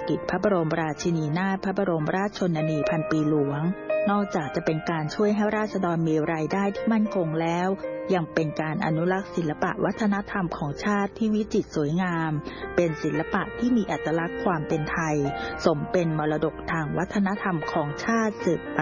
กิจพระบรมราชินีนาถพระบรมราชชนนีพันปีหลวงนอกจากจะเป็นการช่วยให้ราษฎรมีรายได้ที่มั่นคงแล้วยังเป็นการอนุรักษ์ศิลปะวัฒนธรรมของชาติที่วิจิตรสวยงามเป็นศิลปะที่มีอัตลักษณ์ความเป็นไทยสมเป็นมรดกทางวัฒนธรรมของชาติสืบไป